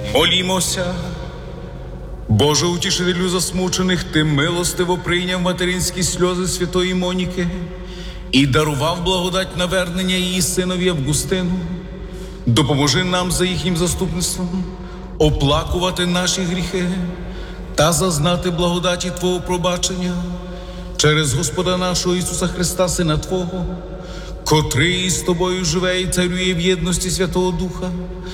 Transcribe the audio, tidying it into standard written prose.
Молімося. Боже, утішителю засмучених, Ти милостиво прийняв материнські сльози святої Моніки і дарував благодать навернення її синові Августину. Допоможи нам за їхнім заступництвом оплакувати наші гріхи та зазнати благодаті Твого пробачення через Господа нашого Ісуса Христа, Сина Твого, котрий з Тобою живе і царює в єдності Святого Духа,